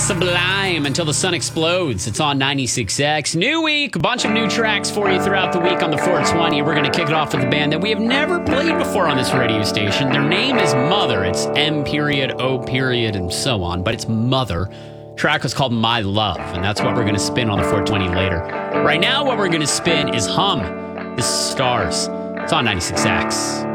Sublime Until the Sun Explodes. It's on 96X. New week, a bunch of new tracks for you throughout the week on the 420. We're going to kick it off with a band that we have never played before on this radio station. Their name is Mother. It's M period, O period, and so on, but it's Mother. Track was called My Love, and that's what we're going to spin on the 420 later. Right now, what we're going to spin is Hum. This is Stars. It's on 96X.